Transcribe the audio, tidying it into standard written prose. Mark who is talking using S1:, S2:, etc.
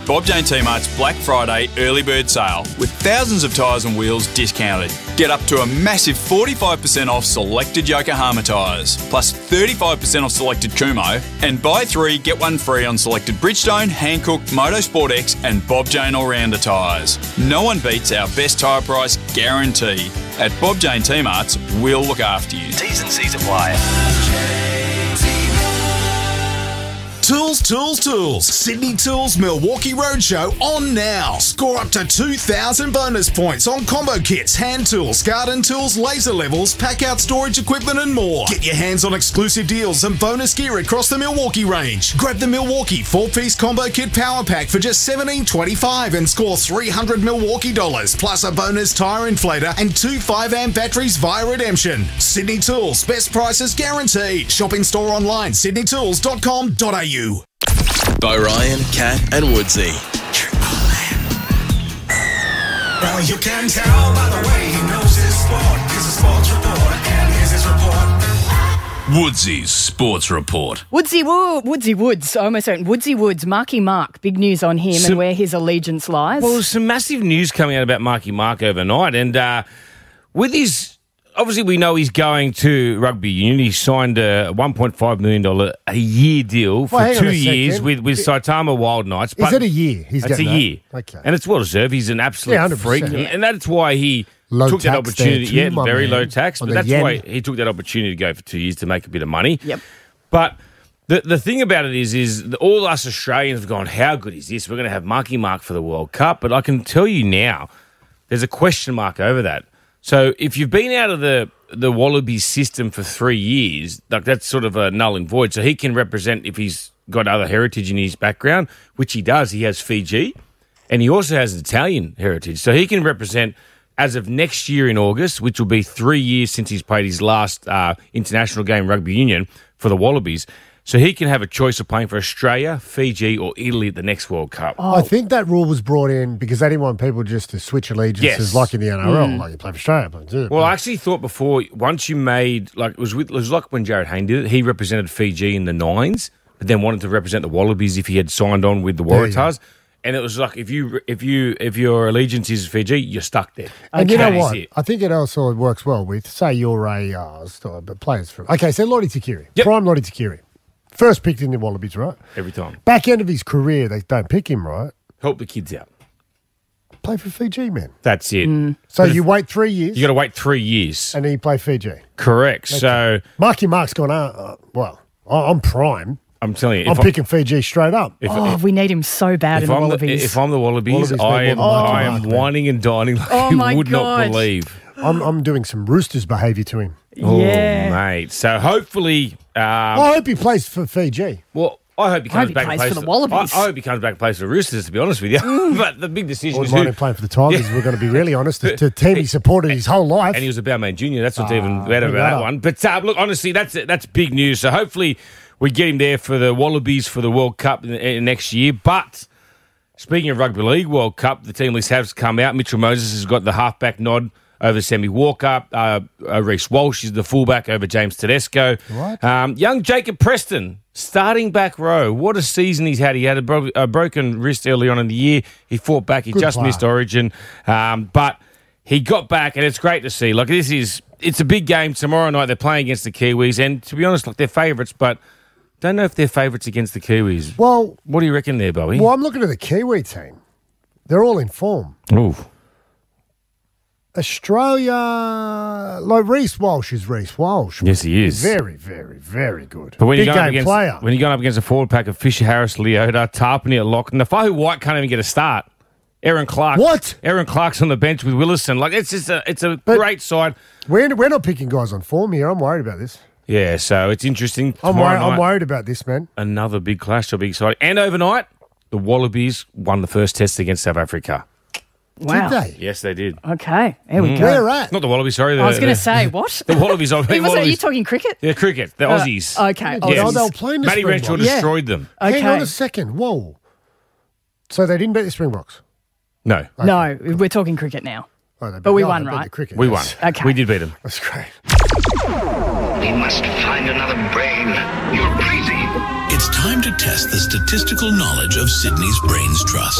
S1: Bob Jane T-Mart's Black Friday early bird sale with thousands of tyres and wheels discounted. Get up to a massive 45% off selected Yokohama tyres, plus 35% off selected Kumho, and buy 3, get 1 free on selected Bridgestone, Hankook, Motorsport X and Bob Jane All-Rounder tyres. No one beats our best tyre price guarantee. At Bob Jane T-Mart's, we'll look after you.
S2: T's and C's apply.
S3: Tools, Tools, Tools. Sydney Tools Milwaukee Roadshow on now. Score up to 2,000 bonus points on combo kits, hand tools, garden tools, laser levels, pack-out storage equipment and more. Get your hands on exclusive deals and bonus gear across the Milwaukee range. Grab the Milwaukee 4-piece combo kit power pack for just $17.25 and score $300 Milwaukee dollars, plus a bonus tyre inflator and 2 5-amp batteries via redemption. Sydney Tools, best prices guaranteed. Shop in store online, sydneytools.com.au.
S2: Bo Ryan, Cat and Woodsy.
S4: Well, you can tell by the way he knows his sport. He's a sports reporter and here's his report.
S5: Woodsy's Sports Report.
S6: Woodsy Woods. I almost went Woodsy Woods. Marky Mark. Big news on him and where his allegiance lies.
S7: Well, some massive news coming out about Marky Mark overnight. And with his... Obviously, we know he's going to rugby union. He signed a $1.5 million a year deal for 2 years with Saitama Wild Knights.
S8: Is it a year?
S7: It's a year.
S8: Okay.
S7: And it's well deserved. He's an absolute freak. And that's why he took that opportunity. Very low tax. But that's why he took that opportunity to go for 2 years to make a bit of money.
S6: Yep.
S7: But the thing about it is all us Australians have gone, how good is this? We're going to have Marky Mark for the World Cup. But I can tell you now, there's a question mark over that. So if you've been out of the Wallabies system for 3 years, like that's sort of a null and void. So he can represent if he's got other heritage in his background, which he does. He has Fiji, and he also has Italian heritage. So he can represent as of next year in August, which will be 3 years since he's played his last international game rugby union for the Wallabies. So he can have a choice of playing for Australia, Fiji or Italy at the next World Cup.
S8: Oh. I think that rule was brought in because they didn't want people just to switch allegiances like in the NRL. Like you play for Australia.
S7: Well, I actually thought before, once you made, like it was like when Jared Hayne did it, he represented Fiji in the Nines, but then wanted to represent the Wallabies if he had signed on with the Waratahs. And it was like if your allegiance is Fiji, you're stuck there.
S8: And you know what? I think it also works well with, say you're players from... Okay, so Lottie Takiri. Yep. Prime Lottie Takiri. First picked in the Wallabies, right?
S7: Every time.
S8: Back end of his career, they don't pick him, right?
S7: Help the kids out.
S8: Play for Fiji, man.
S7: That's it.
S8: So you wait 3 years.
S7: You got to wait 3 years.
S8: And then you play Fiji.
S7: Correct.
S8: Okay.
S7: So
S8: Marky Mark's gone, I'm prime.
S7: I'm telling you.
S8: I'm picking Fiji straight up.
S6: We need him so bad in the Wallabies.
S7: If I'm the Wallabies, I am whining and dining like you would not believe.
S8: I'm doing some Roosters behaviour to him.
S6: Yeah.
S7: Oh, mate. So hopefully...
S8: I hope he plays for Fiji.
S7: Well, I hope he comes back and plays
S6: for the Wallabies.
S7: I hope he comes back and plays for the Roosters, to be honest with you. But the big decision is...
S8: Who playing for the Tigers, we're going to be really honest. The team he supported his whole life.
S7: And he was a Balmain Junior. That's what's even better about that one. But look, honestly, that's big news. So hopefully we get him there for the Wallabies for the World Cup next year. But speaking of Rugby League World Cup, the team list has come out. Mitchell Moses has got the halfback nod over Sammy Walker. Reece Walsh is the fullback over James Tedesco.
S8: What?
S7: Young Jacob Preston, starting back row. What a season he's had. He had a broken wrist early on in the year. He fought back. He just missed Origin. But he got back, and it's great to see. Like, it's a big game. Tomorrow night they're playing against the Kiwis, and to be honest, they're favourites, but don't know if they're favourites against the Kiwis.
S8: Well,
S7: what do you reckon there, Bobby?
S8: Well, I'm looking at the Kiwi team. They're all in form.
S7: Ooh.
S8: Australia, like Reece Walsh is Reece Walsh.
S7: Yes, he is.
S8: Very, very, very good.
S7: But when
S8: big
S7: you're going
S8: game player.
S7: When you're going up against a forward pack of Fisher, Harris, Leota, Tarpany at lock, and Nafahu White can't even get a start. Aaron Clark.
S8: What?
S7: Aaron Clark's on the bench with Willison. Like, it's a great side.
S8: We're not picking guys on form here. I'm worried about this.
S7: Yeah, so it's interesting.
S8: I'm worried about this, man.
S7: Another big clash. So big exciting. And overnight, the Wallabies won the first test against South Africa.
S6: Wow.
S8: Did they?
S7: Yes, they did.
S6: Okay, there we go.
S8: Where at?
S7: Not the Wallabies, sorry.
S6: I was going to say, what?
S7: The Wallabies.
S6: Are you talking cricket?
S7: Yeah, cricket. The Aussies.
S6: Okay.
S8: Oh, they were playing the
S7: Matty Renshaw destroyed them.
S6: Okay.
S8: Hang on a second. Whoa. So they didn't beat the Springboks?
S7: No.
S8: Okay.
S6: No, we're talking cricket now.
S8: But
S6: we won, right?
S7: We won.
S6: Okay.
S7: We did beat them.
S8: That's great.
S4: We must find another brain. You're crazy.
S5: It's time to test the statistical knowledge of Sydney's Brains Trust.